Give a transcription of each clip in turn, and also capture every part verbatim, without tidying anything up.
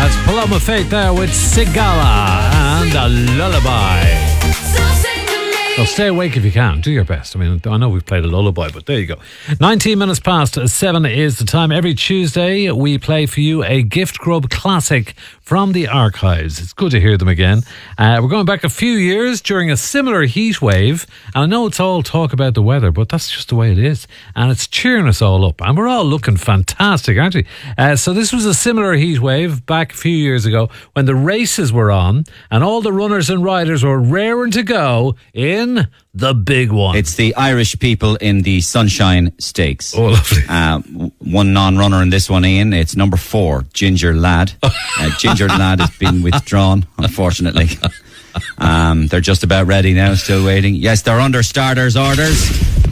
That's Paloma Faith there with Sigala and a lullaby. So stay awake if you can. Do your best. I mean, I know we've played a lullaby, but there you go. nineteen minutes past seven is the time. Every Tuesday, we play for you a Gift Grub classic from the archives. It's good to hear them again. Uh, we're going back a few years during a similar heat wave. And I know it's all talk about the weather, but that's just the way it is. And it's cheering us all up. And we're all looking fantastic, aren't we? Uh, so this was a similar heat wave back a few years ago when the races were on and all the runners and riders were raring to go in the big one. It's the Irish people in the Sunshine Stakes. Oh, lovely. Uh, one non-runner in this one, Ian. It's number four, Ginger Lad. Uh, Ginger Lad has been withdrawn, unfortunately. Um, they're just about ready now, still waiting. Yes, they're under starters' orders.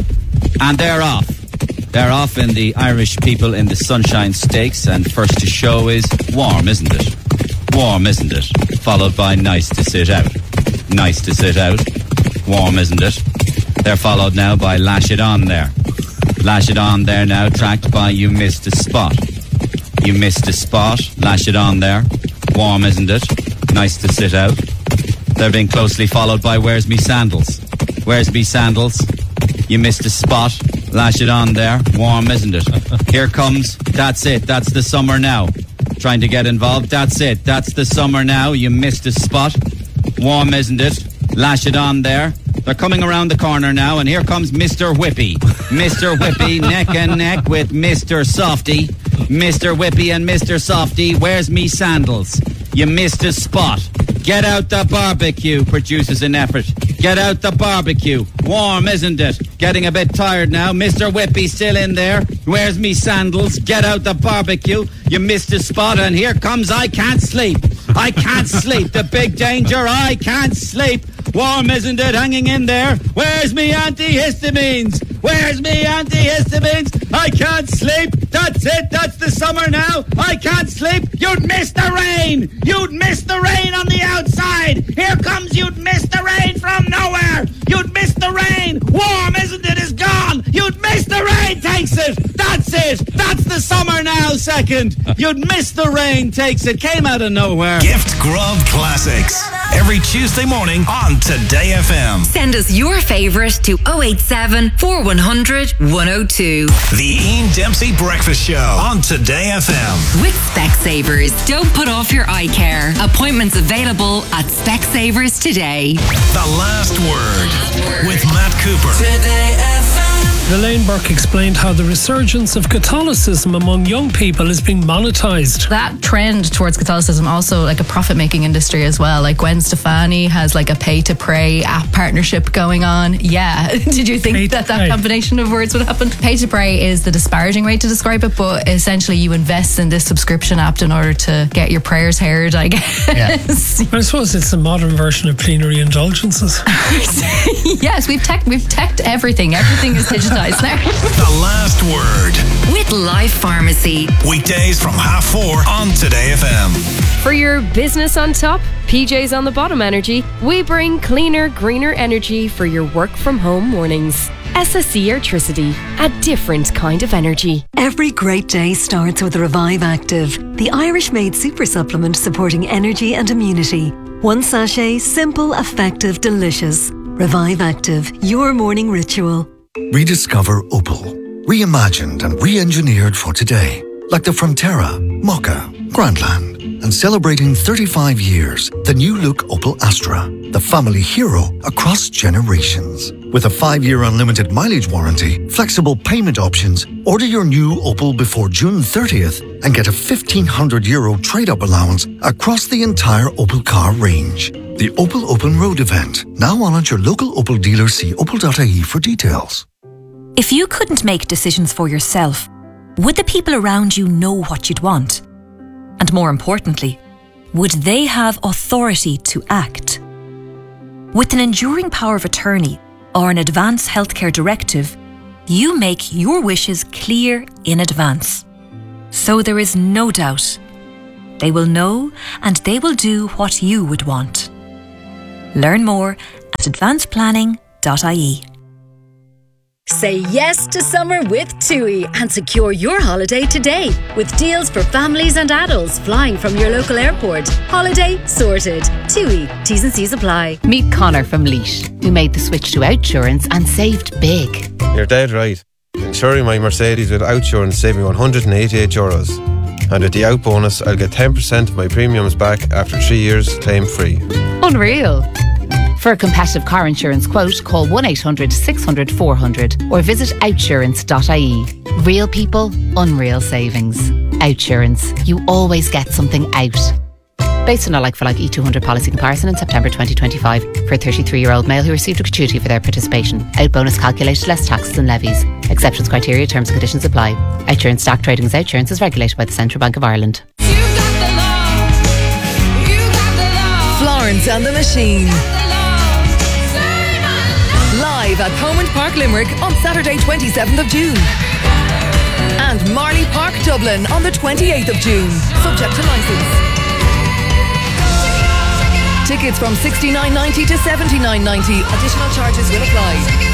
And they're off. They're off in the Irish people in the Sunshine Stakes. And first to show is Warm, isn't it? Warm, isn't it? Followed by Nice to Sit Out. Nice to Sit Out. Warm, isn't it? They're followed now by Lash It On there. Lash It On there now, tracked by You Missed a Spot. You Missed a Spot. Lash It On there. Warm, isn't it? Nice to Sit Out. They're being closely followed by Where's Me Sandals. Where's Me Sandals? You Missed a Spot. Lash It On there. Warm, isn't it? Here comes That's It. That's the Summer Now. Trying to get involved. That's it. That's the Summer Now. You Missed a Spot. Warm, isn't it? Lash It On there. They're coming around the corner now, and here comes Mister Whippy. Mister Whippy neck and neck with Mister Softy. Mister Whippy and Mister Softy. Where's Me Sandals? You missed a spot. Get out the barbecue, produces an effort. Get out the barbecue. Warm, isn't it? Getting a bit tired now. Mister Whippy still in there. Where's Me Sandals? Get out the barbecue. You missed a spot, and here comes I Can't Sleep. I Can't Sleep. The big danger. I Can't Sleep. Warm, isn't it? Hanging in there. Where's me antihistamines? Where's me antihistamines? I can't sleep. That's it. That's the Summer Now. I can't sleep. You'd miss the rain. You'd miss the rain on the outside. Here comes You'd miss the rain from nowhere. You'd miss the rain. Warm, isn't it? Is gone. You'd miss the rain. Takes it. That's it. That's the Summer Now second. You'd miss the rain. Takes it. Came out of nowhere. Gift Grub Classics. Every Tuesday morning on Today F M. Send us your favourite to oh eight seven, four one hundred, one oh two. The Ian Dempsey Breakfast Show on Today F M. With Specsavers. Don't put off your eye care. Appointments available at Specsavers today. The Last Word with Matt Cooper. Today F M. Elaine Burke explained how the resurgence of Catholicism among young people is being monetised. That trend towards Catholicism also like a profit-making industry as well. Like Gwen Stefani has like a pay-to-pray app partnership going on. Yeah. Did you think that that combination of words would happen? Pay-to-pray is the disparaging way to describe it, but essentially you invest in this subscription app in order to get your prayers heard, I guess. Yeah. I suppose it's a modern version of plenary indulgences. Yes, we've teched we've teched everything. Everything is digitized now. The Last Word with Life Pharmacy. Weekdays from half four on Today F M. For your business on top, P J's on the bottom energy, we bring cleaner, greener energy for your work from home mornings. S S E Airtricity, a different kind of energy. Every great day starts with Revive Active, the Irish-made super supplement supporting energy and immunity. One sachet, simple, effective, delicious. Revive Active, your morning ritual. Rediscover Opel. Reimagined and re-engineered for today. Like the Frontera, Mokka, Grandland. And celebrating thirty-five years, the new look Opel Astra. The family hero across generations. With a five-year unlimited mileage warranty, flexible payment options, order your new Opel before June thirtieth and get a fifteen hundred euro trade-up allowance across the entire Opel car range. The Opel Open Road event, now on at your local Opel dealer. See opel dot I E for details. If you couldn't make decisions for yourself, would the people around you know what you'd want? And more importantly, would they have authority to act? With an enduring power of attorney or an advance healthcare directive, you make your wishes clear in advance. So there is no doubt. They will know and they will do what you would want. Learn more at advance planning dot I E. Say yes to summer with TUI and secure your holiday today with deals for families and adults flying from your local airport. Holiday sorted. TUI. T's and C's apply. Meet Connor from Leash, who made the switch to Outsurance and saved big. You're dead right. Insuring my Mercedes with Outsurance saved me one hundred eighty-eight euros. And with the Out bonus, I'll get ten percent of my premiums back after three years claim free. Unreal. For a competitive car insurance quote, call one eight hundred six hundred four hundred or visit outsurance dot I E. Real people, unreal savings. Outsurance. You always get something out. Based on a like-for-like E two hundred policy comparison in September twenty twenty-five for a thirty-three-year-old male who received a gratuity for their participation. Out bonus calculated less taxes and levies. Exceptions criteria, terms and conditions apply. Outsurance stock trading as Outsurance is regulated by the Central Bank of Ireland. Florence and the Machine. Live at Thomond Park Limerick on Saturday twenty-seventh of June. And Marley Park Dublin on the twenty-eighth of June. Subject to licence. Tickets from sixty-nine ninety to seventy-nine ninety. Additional charges will apply.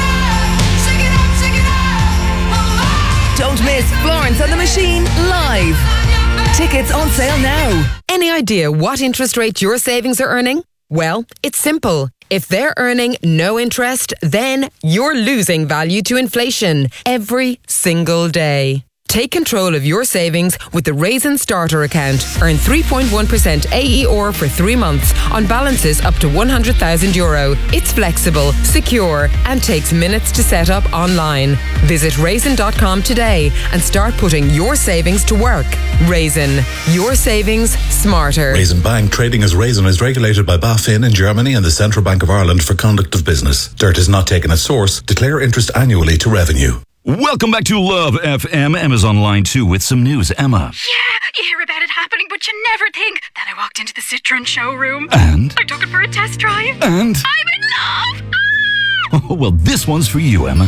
Don't miss Florence and the Machine live. Tickets on sale now. Any idea what interest rate your savings are earning? Well, it's simple. If they're earning no interest, then you're losing value to inflation every single day. Take control of your savings with the Raisin Starter account. Earn three point one percent A E R for three months on balances up to one hundred thousand euro. It's flexible, secure, and takes minutes to set up online. Visit raisin dot com today and start putting your savings to work. Raisin, your savings smarter. Raisin Bank trading as Raisin is regulated by BaFin in Germany and the Central Bank of Ireland for conduct of business. Dirt is not taken as source. Declare interest annually to revenue. Welcome back to Love F M. Emma's online too with some news. Emma. Yeah, you hear about it happening, but you never think. Then I walked into the Citroen showroom. And? I took it for a test drive. And? I'm in love! Ah! Oh, well, this one's for you, Emma.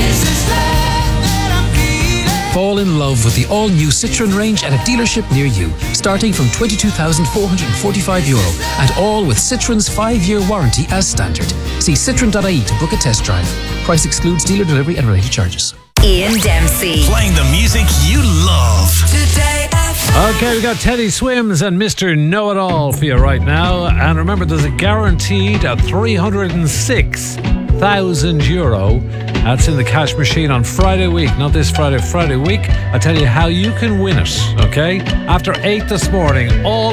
Fall in love with the all-new Citroen range at a dealership near you, starting from twenty-two thousand four hundred forty-five euro, and all with Citroen's five-year warranty as standard. See citroen dot I E to book a test drive. Price excludes dealer delivery and related charges. Ian Dempsey. Playing the music you love. Today Okay, we got Teddy Swims and Mister Know-It-All for you right now. And remember, there's a guaranteed at three hundred six thousand euro. That's in the cash machine on Friday week. Not this Friday, Friday week. I'll tell you how you can win it, okay? After eight this morning, all